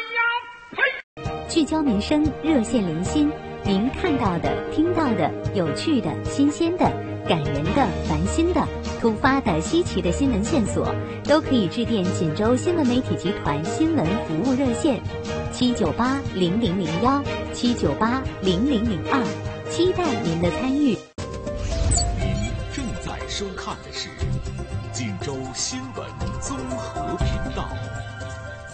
聚焦民生，热线连心，您看到的、听到的、有趣的、新鲜的、感人的、烦心的、突发的、稀奇的新闻线索，都可以致电锦州新闻媒体集团新闻服务热线798-0001，798-0002，期待您的参与。 您正在收看的是锦州新闻综合频道。